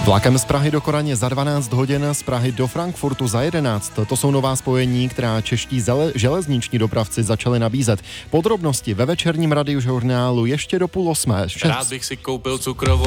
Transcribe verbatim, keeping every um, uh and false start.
Vlakem z Prahy do Koraně za dvanáct hodin, z Prahy do Frankfurtu za jedenáct. To jsou nová spojení, která čeští zele, železniční dopravci začali nabízet. Podrobnosti ve večerním radiožurnálu ještě do půl osmé. Rád bych si koupil cukrovou.